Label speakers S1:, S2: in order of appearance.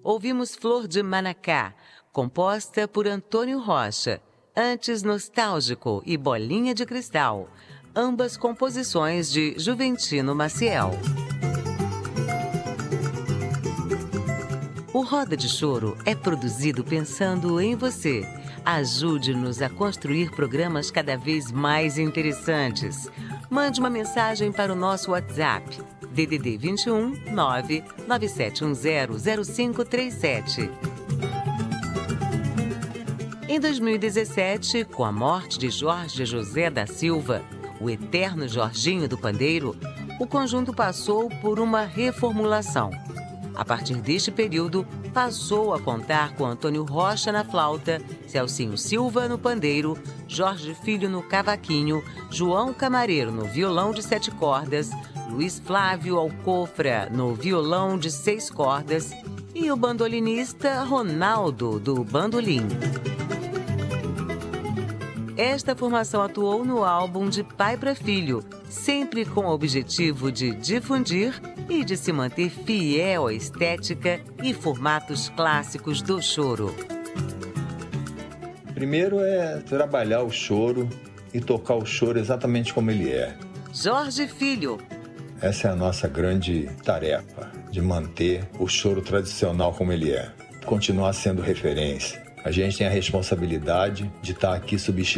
S1: ouvimos Flor de Manacá, composta por Antônio Rocha, antes Nostálgico e Bolinha de Cristal, ambas composições de Juventino Maciel. O Roda de Choro é produzido pensando em você. Ajude-nos a construir programas cada vez mais interessantes. Mande uma mensagem para o nosso WhatsApp, DDD 21 99710 0537. Em 2017, com a morte de Jorge José da Silva, o eterno Jorginho do Pandeiro, o conjunto passou por uma reformulação. A partir deste período, passou a contar com Antônio Rocha na flauta, Celcinho Silva no pandeiro, Jorge Filho no cavaquinho, João Camareiro no violão de 7 cordas, Luiz Flávio Alcofra no violão de 6 cordas e o bandolinista Ronaldo do bandolim. Esta formação atuou no álbum De Pai para Filho, sempre com o objetivo de difundir e de se manter fiel à estética e formatos clássicos do choro.
S2: Primeiro é trabalhar o choro e tocar o choro exatamente como ele é.
S1: Jorge Filho.
S2: Essa é a nossa grande tarefa, de manter o choro tradicional como ele é. Continuar sendo referência. A gente tem a responsabilidade de estar aqui substituindo